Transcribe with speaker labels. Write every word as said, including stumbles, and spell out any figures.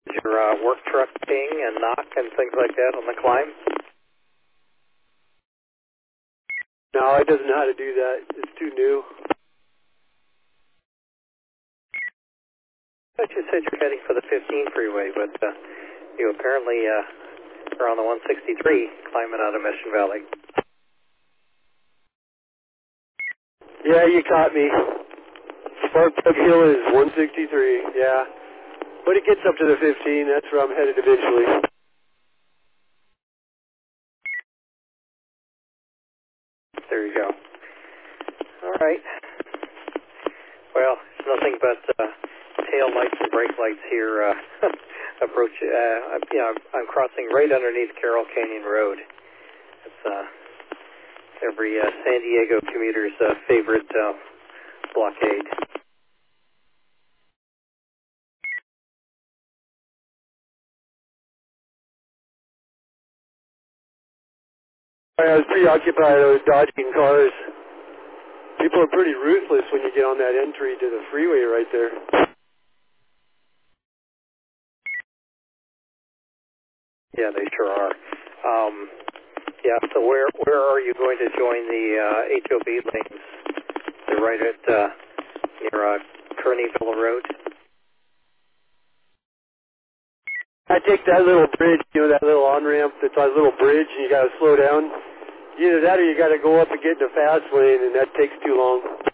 Speaker 1: Your uh, work truck ping and knock and things like that on the climb?
Speaker 2: No, it doesn't know how to do that. It's too new.
Speaker 1: I thought you said you're heading for the fifteen freeway, but uh, you apparently uh, are on the one sixty-three climbing out of Mission Valley.
Speaker 2: Yeah, you caught me. Sparkplug Hill is one sixty-three, yeah. But it gets up to the fifteen, that's where I'm headed eventually.
Speaker 1: There you go. All right. Well, it's nothing but uh, tail lights and brake lights here. Uh, approach. Uh, you know, I'm crossing right underneath Carroll Canyon Road. It's uh, every uh, San Diego commuter's uh, favorite uh, blockade.
Speaker 2: I was preoccupied. I was dodging cars. People are pretty ruthless when you get on that entry to the freeway right there.
Speaker 1: Yeah, they sure are. Um, yeah, so where where are you going to join the uh, H O B lanes? They're right at uh, near uh, Kearneyville Road.
Speaker 2: I take that little bridge, you know, that little on-ramp, that's a little bridge, and you got to slow down. Either that or you got to go up and get in the fast lane, and that takes too long.